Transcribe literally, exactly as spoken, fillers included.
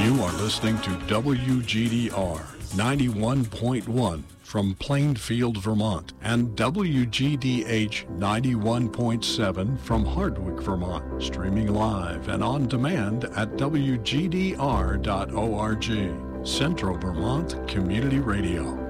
You are listening to W G D R ninety-one point one from Plainfield, Vermont, and W G D H ninety-one point seven from Hardwick, Vermont, streaming live and on demand at W G D R dot org. Central Vermont Community Radio.